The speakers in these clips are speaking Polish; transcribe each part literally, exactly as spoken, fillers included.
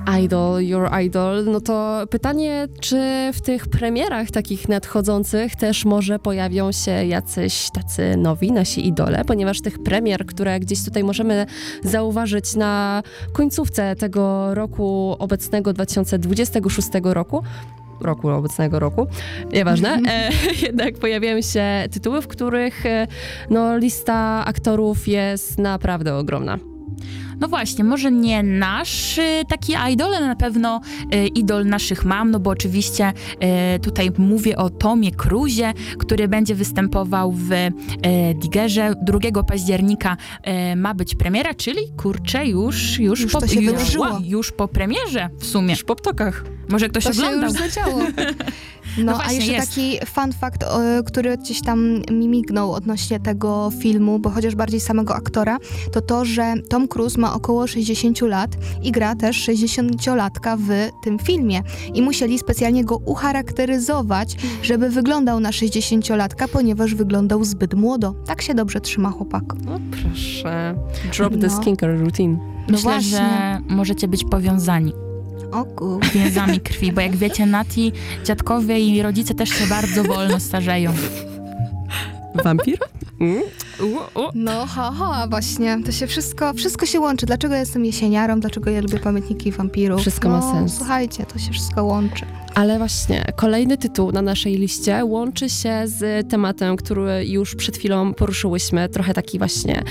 Idol, Your Idol, no to pytanie, czy w tych premierach takich nadchodzących też może pojawią się jacyś tacy nowi, nasi idole, ponieważ tych premier, które gdzieś tutaj możemy zauważyć na końcówce tego roku obecnego, dwa tysiące dwudziestego szóstego roku, roku obecnego roku, nieważne, e, jednak pojawiają się tytuły, w których e, no, lista aktorów jest naprawdę ogromna. No właśnie, może nie nasz y, taki idol, ale na pewno y, idol naszych mam, no bo oczywiście y, tutaj mówię o Tomie Cruisie, który będzie występował w y, Diggerze. drugiego października y, ma być premiera, czyli kurczę, już, już, już po, to się już, wydarzyło. już po premierze w sumie. Już po ptokach. Może ktoś To oglądał. się już zadziało. No, No a właśnie, jeszcze jest. taki fun fact, o, który gdzieś tam mi mignął odnośnie tego filmu, bo chociaż bardziej samego aktora, to to, że Tom Cruise ma około sześćdziesiąt lat i gra też sześćdziesięciolatka w tym filmie. I musieli specjalnie go ucharakteryzować, żeby wyglądał na sześćdziesięciolatka, ponieważ wyglądał zbyt młodo. Tak się dobrze trzyma chłopak. No proszę. Drop the No. skincare routine. No Myślę, właśnie. że możecie być powiązani O kur... więzami krwi, bo jak wiecie, Nati, dziadkowie i rodzice też się bardzo wolno starzeją. Wampir? Mm. U, u. No, ha, ha, właśnie. To się wszystko, wszystko się łączy. Dlaczego ja jestem jesieniarą? Dlaczego ja lubię pamiętniki wampirów? Wszystko no, ma sens. Słuchajcie, to się wszystko łączy. Ale właśnie, kolejny tytuł na naszej liście łączy się z tematem, który już przed chwilą poruszyłyśmy. Trochę taki właśnie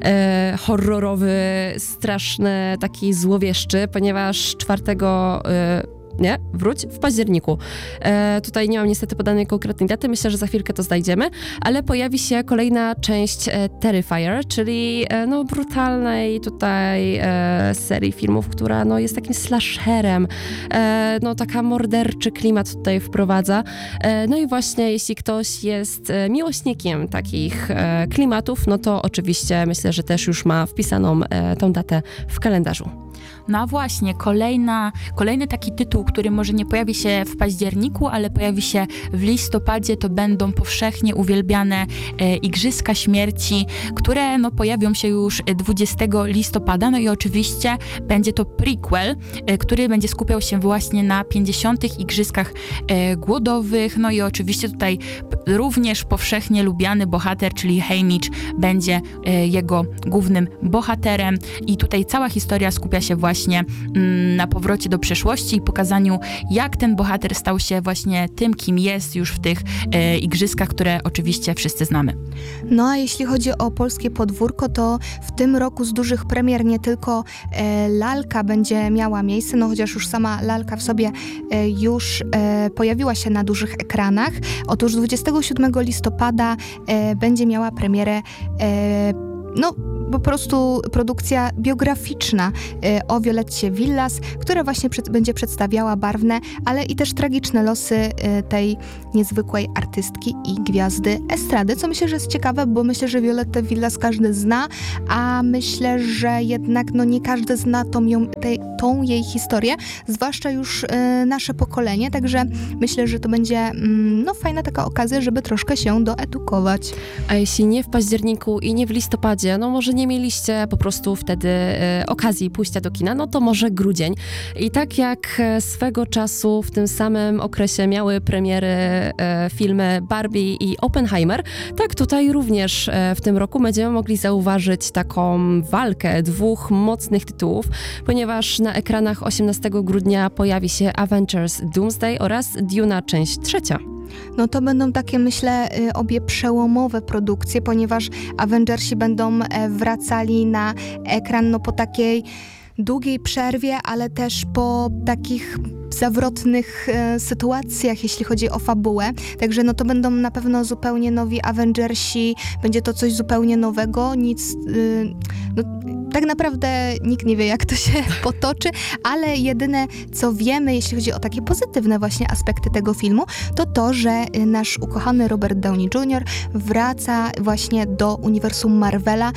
e, horrorowy, straszny, taki złowieszczy, ponieważ czwartego... E, Nie, wróć, w październiku. E, tutaj nie mam niestety podanej konkretnej daty, myślę, że za chwilkę to znajdziemy, ale pojawi się kolejna część e, Terrifier, czyli e, no, brutalnej tutaj e, serii filmów, która no, jest takim slasherem, e, no taka morderczy klimat tutaj wprowadza. E, no i właśnie jeśli ktoś jest e, miłośnikiem takich e, klimatów, no to oczywiście myślę, że też już ma wpisaną e, tą datę w kalendarzu. No a właśnie, kolejna, kolejny taki tytuł, który może nie pojawi się w październiku, ale pojawi się w listopadzie, to będą powszechnie uwielbiane e, Igrzyska Śmierci, które no, pojawią się już dwudziestego listopada. No i oczywiście będzie to prequel, e, który będzie skupiał się właśnie na pięćdziesiątych Igrzyskach e, Głodowych. No i oczywiście tutaj p- również powszechnie lubiany bohater, czyli Haymitch, będzie e, jego głównym bohaterem. I tutaj cała historia skupia się właśnie mm, na powrocie do przeszłości i pokazaniu, jak ten bohater stał się właśnie tym, kim jest już w tych e, igrzyskach, które oczywiście wszyscy znamy. No a jeśli chodzi o polskie podwórko, to w tym roku z dużych premier nie tylko e, lalka będzie miała miejsce, no chociaż już sama lalka w sobie e, już e, pojawiła się na dużych ekranach. Otóż dwudziestego siódmego listopada e, będzie miała premierę e, no po prostu produkcja biograficzna y, o Violetcie Villas, która właśnie przed, będzie przedstawiała barwne, ale i też tragiczne losy y, tej niezwykłej artystki i gwiazdy estrady, co myślę, że jest ciekawe, bo myślę, że Violettę Villas każdy zna, a myślę, że jednak no nie każdy zna tą, ją, tej, tą jej historię, zwłaszcza już y, nasze pokolenie, także myślę, że to będzie mm, no fajna taka okazja, żeby troszkę się doedukować. A jeśli nie w październiku i nie w listopadzie, no może nie mieliście po prostu wtedy e, okazji pójścia do kina, no to może grudzień. I tak jak e, swego czasu w tym samym okresie miały premiery e, filmy Barbie i Oppenheimer, tak tutaj również e, w tym roku będziemy mogli zauważyć taką walkę dwóch mocnych tytułów, ponieważ na ekranach osiemnastego grudnia pojawi się Avengers Doomsday oraz Duna część trzecia. No to będą takie, myślę, y, obie przełomowe produkcje, ponieważ Avengersi będą e, wracali na ekran no po takiej długiej przerwie, ale też po takich zawrotnych e, sytuacjach, jeśli chodzi o fabułę. Także no to będą na pewno zupełnie nowi Avengersi, będzie to coś zupełnie nowego, nic... Y, no, tak naprawdę nikt nie wie, jak to się potoczy, ale jedyne, co wiemy, jeśli chodzi o takie pozytywne właśnie aspekty tego filmu, to to, że nasz ukochany Robert Downey junior wraca właśnie do uniwersum Marvela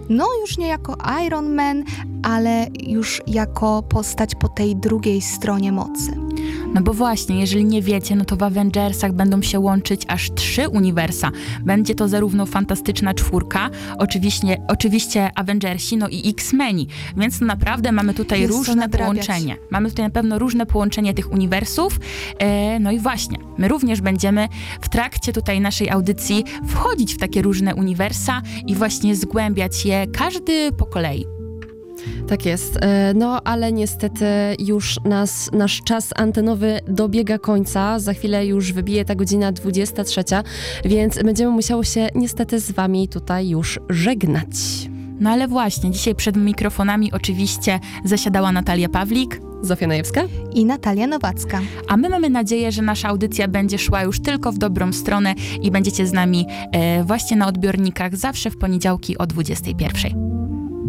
no już nie jako Iron Man, ale już jako postać po tej drugiej stronie mocy. No bo właśnie, jeżeli nie wiecie, no to w Avengersach będą się łączyć aż trzy uniwersa. Będzie to zarówno Fantastyczna Czwórka, oczywiście, oczywiście Avengersi, no i X-Meni. Więc naprawdę mamy tutaj Jest co różne nadrabiać. połączenie. Mamy tutaj na pewno różne połączenie tych uniwersów. E, no i właśnie, my również będziemy w trakcie tutaj naszej audycji wchodzić w takie różne uniwersa i właśnie zgłębiać je każdy po kolei. Tak jest. E, No, ale niestety już nas, nasz czas antenowy dobiega końca. Za chwilę już wybije ta godzina dwudziesta trzecia, więc będziemy musiały się niestety z wami tutaj już żegnać. No ale właśnie, dzisiaj przed mikrofonami oczywiście zasiadała Natalia Pawlik, Zofia Najewska? I Natalia Nowacka. a my mamy nadzieję, że nasza audycja będzie szła już tylko w dobrą stronę i będziecie z nami e, właśnie na odbiornikach zawsze w poniedziałki o dwudziestej pierwszej.